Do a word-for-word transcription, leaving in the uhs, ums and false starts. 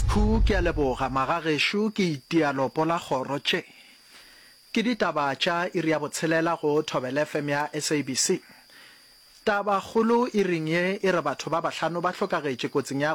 Hu ke a leboga magagesho ke itia lopola kgoro tše. Ke ditaba tša iri ya botshelela go Thobela F M ya S A B C. Taba kgolo e ring ye e re batho ba bahlano ba hlokagetše kotsing ya